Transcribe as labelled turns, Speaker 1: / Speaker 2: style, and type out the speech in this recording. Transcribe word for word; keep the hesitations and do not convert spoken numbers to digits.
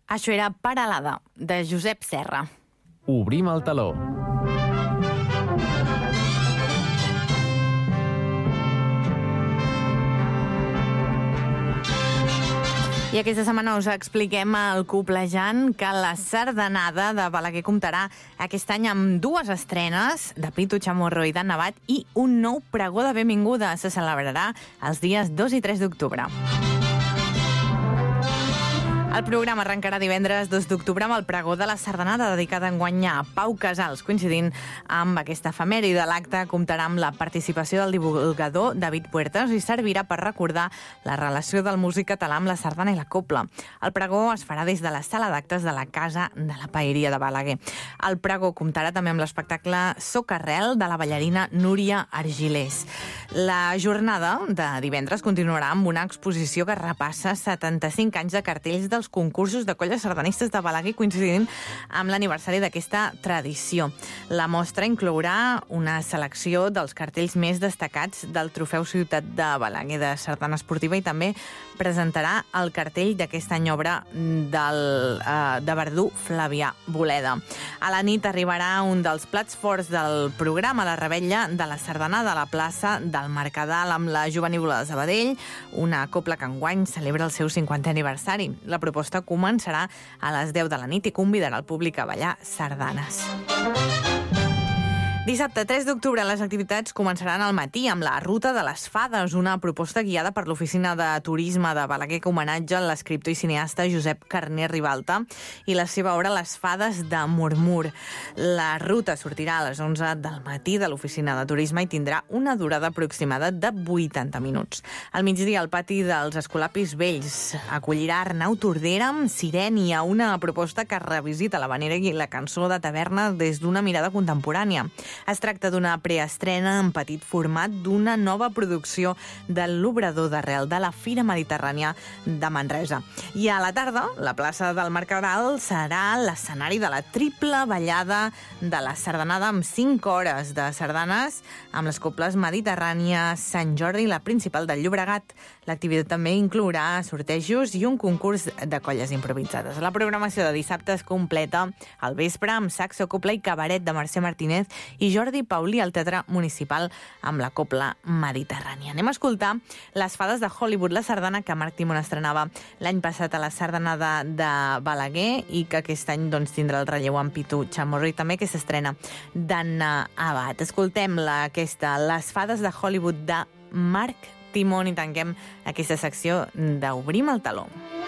Speaker 1: Això era Paralada, de Josep Serra.
Speaker 2: Obrim el teló.
Speaker 1: I aquesta setmana us expliquem al Coplejant que la Sardanada de Balaguer comptarà aquest any amb dues estrenes de Pitu Chamorro i d'Anna Abad i un nou pregó de benvinguda. Se celebrarà els dies dos i tres d'octubre. El programa arrencarà divendres dos d'octubre amb el pregó de la Sardanada dedicada enguany a Pau Casals. Coincidint amb aquesta efemèride, l'acte comptarà amb la participació del divulgador David Puertas i servirà per recordar la relació del músic català amb la sardana i la copla. El pregó es farà des de la sala d'actes de la Casa de la Paeria de Balaguer. El pregó comptarà també amb l'espectacle Soc Arrel de la ballarina Núria Argilés. La jornada de divendres continuarà amb una exposició que repassa setanta-cinc anys de cartells dels concursos de colles sardanistes de Balaguer, coincidint amb l'aniversari d'aquesta tradició. La mostra inclourà una selecció dels cartells més destacats del Trofeu Ciutat de Balaguer de sardana esportiva i també presentarà el cartell d'aquest any obra del, eh, de Verdú Flavià Boleda. A la nit arribarà un dels plats forts del programa, la revetlla de la sardanada a la plaça del Mercadal amb la Jovenívola de Sabadell, una copla que enguany celebra el seu cinquantè aniversari. La proposta començarà a les deu de la nit i convidarà el públic a ballar sardanes. Dissabte, tres d'octubre, les activitats començaran al matí amb la Ruta de les Fades, una proposta guiada per l'Oficina de Turisme de Balaguer que homenatja l'escriptor i cineasta Josep Carner Ribalta i la seva obra Les Fades de Murmur. La ruta sortirà a les onze del matí de l'Oficina de Turisme i tindrà una durada aproximada de vuitanta minuts. Al migdia, al pati dels Escolapis Vells acollirà Arnau Tordera amb Sirènia, una proposta que revisita la vanera i la cançó de taverna des d'una mirada contemporània. Es tracta d'una preestrena en petit format d'una nova producció de l'Obrador d'Arrel de la Fira Mediterrània de Manresa. I a la tarda, la plaça del Mercadal serà l'escenari de la triple ballada de la sardanada amb cinc hores de sardanes amb les coples Mediterrània, Sant Jordi i la principal del Llobregat. L'activitat també inclourà sortejos i un concurs de colles improvisades. La programació de dissabte es completa al vespre amb saxo, copla i cabaret de Mercè Martínez i Jordi Paulí al Teatre Municipal amb la copla Mediterrània. Anem a escoltar Les Fades de Hollywood, la sardana que Marc Timon estrenava l'any passat a la sardanada de Balaguer i que aquest any doncs, tindrà el relleu amb Pitu Chamorro i també que s'estrena d'Anna Abad. Escoltem-la, aquesta Les Fades de Hollywood de Marc Timon i tanquem aquesta secció d'Obrim el teló.